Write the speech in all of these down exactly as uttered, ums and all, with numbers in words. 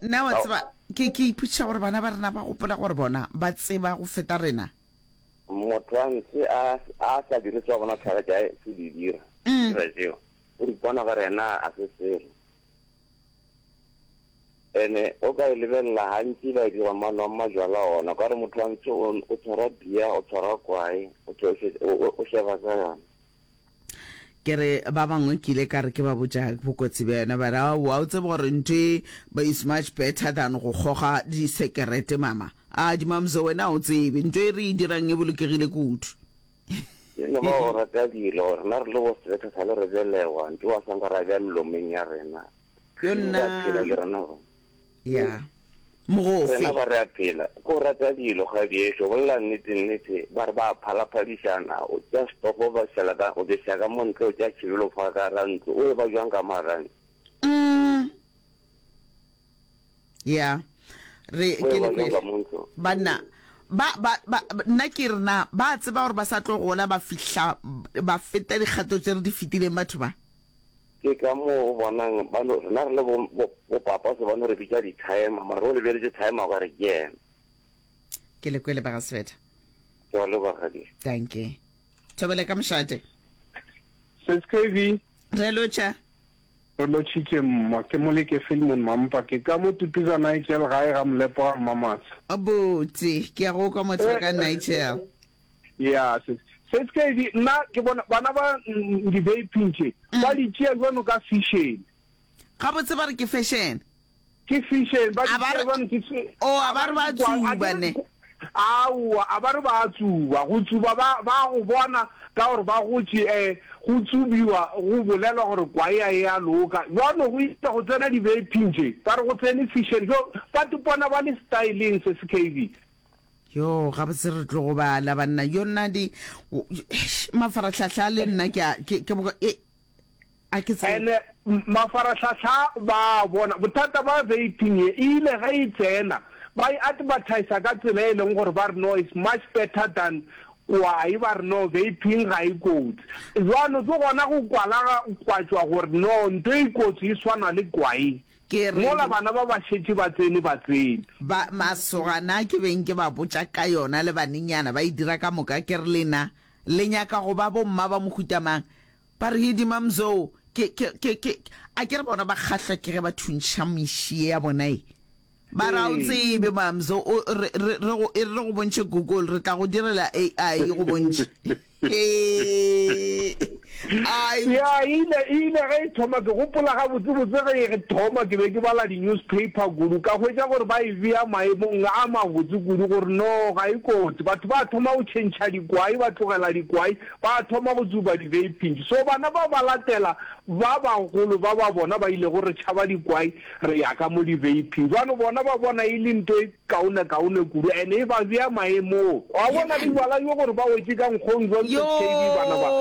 nna wa tseba ke ke iputsa gore bana ba rena ba gopola gore bona ba tseba go feta rena motho a ntse a a sa dire tsa bona thara ja se di dira dira jeo o bona ga rena a se selo ene o ka lebella hantsi ba di wa mano majwala ona ka re motho a ntse o tshwara bia o tshwara kwai o o sheba ka yona kere ba bangwe ke ile ka re ke ba botsa bokotsi ba yona ba ra wa o tseba gore ntwe ba is much better than go goga di sekerete mama a di mamzo wena o tsebe ntwe re dirang e bolokegile kudu no ba o rata dilo rena re le go se ka sala re belewa ntwe wa sanga ra bja lomeng ya rena yona ya mogofe rena ba re apela ko rata dilo ga diesho bolla nnete nnete ba re ba phalaphadishana o just stop ba sela ka o de saka montle o ja tshilo fa ka rantlo o ba jwang ka marang mm ya re ke le bana ba ba nna ke rena ba tseba gore ba sa tlo gona ba fihla ba feta dikgato tse re di fitileng batho ba ke ka mo bonang ba no rena re le bo papa se ba no re bitsa di time ma ro le bele di time ga re ke ke le kwele ba ga sweta ke le ba ga di thank you thobele ka mshate seskv re locha lo chiche mo ke mo le ke filmon mampa ke ka mo tupiza Nigel ga ga mlepo mamas abuti ke go ka mo tsaka Nigel yeah seskv na ke bona bana ba di vaping ba di tšea bona ka fashion ga botse ba re ke fashion ke fashion ba di tšea bona ke o a ba re ba tsuba ne au a ba re ba tsuba go tsuba ba ba go bona ka gore ba go tsi eh go tsubiwa go bolela gore kwa ya ya loka bona go itse go tsena di vaping ba re go tsene fashion go ba tupona ba le styling seskv yo ga botse re tlo go ba la banna yo nna di mafaratlhatlha le nna ke ke bo e a ke tsene ene mafaratlhatlha ba bona bothata ba vaping e ile ga e tsena ba e advertise ka tsela e leng gore ba re no is much better than why ba re no vaping ga e kotsi jwano go gona go kwala kwatswa gore no ntwe e kotsi e swana le kwai ke mola bana ba ba shetse ba tsene ba tsene ba masogana ke beng ke ba botsa ka yona le banenyana ba e dira ka moka ke re lena le nyaka go ba bomma ba mohutamang ba re hidi mamzo ke ke ke a ke re bona ba khatla ke re ba thuntšha mešie ya bona e ba ra o tsebe mamzo re re go re go bontshe Google re tla go direla A I go bontshe eh ai ya ile ile re thoma ke gopola ga botse botse ge re thoma ke be ke bala di newspaper guru ka hwetša gore ba e via maemong a mabotse guru gore no ga e kotsi batho ba thoma go tšhentšha dikwai ba tlogela dikwai ba thoma go tsuba di vaping so bana ba ba latela ba bagolo ba ba bona ba ile gore tšhaba dikwai re ya ka mo di vaping jwano bona ba bona ile nto e kaone kaone guru ene e ba via maemong wa bona di bala yo gore ba wetse ka nkgonzo le K V bana ba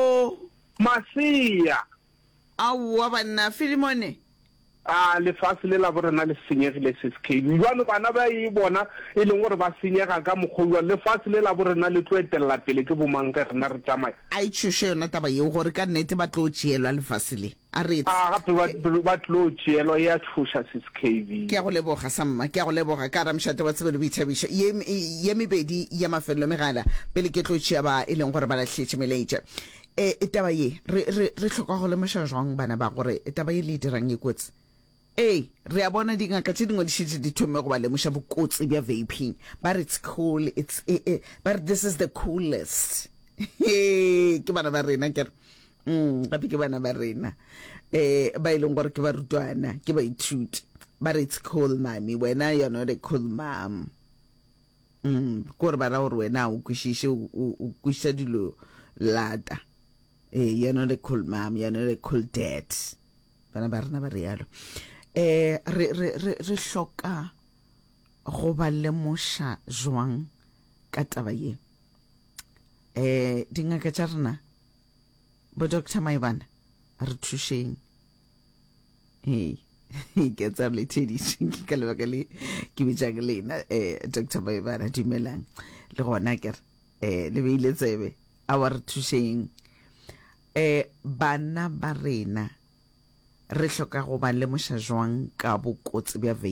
Masia awa bana Filimone ah le fase le la borena le senyegile se skebe jwano bana ba e bona e leng gore ba senyega ka mogolwa le fase le la borena le tloetela pele ke bomanka rena re tsamaya a itshushe yona taba ye gore ka nnete ba tlo tšhielwa le fase le a re ah gape ba tlo tšhielwa ya thusha se skebe ke go leboga samma ke go leboga ka ramshate wa tsebele boithabisha ye ye mebedi ya mafelo megala pele ke tlo tšhia ba e leng gore ba lahletse melaetša e taba ye re re re hloka go le moshajwang bana ba gore taba ye le dirang e kotsi eh re a bona dingaka tse dingwe di shitse di thome go ba le mosha bokotsi bja vaping but it's cool it's eh, eh, but this is the coolest ke bana ba rena ke mm gape ke bana ba rena eh ba ileng gore ke ba rutwana ke ba ithuti but it's cool mommy wena you're not a cool mom mm gore ba ra gore wena o kwishishe o kwisha dilo lata eh you're not a cool mom you're not a cool dad bana ba rena ba re yalo eh re re re re hloka go ba le mosha jwang ka taba ye eh dingaka tša rena bo Doctor Maibana re thusheng hey ke tsa le tedi ke ka le ba le ke bitsa ke lena eh Doctor Maibana dumelang le gona ke eh le beile tsebe a wa re thusheng eh bana ba rena re hloka go ba le mosha jwang ka bokotsi bja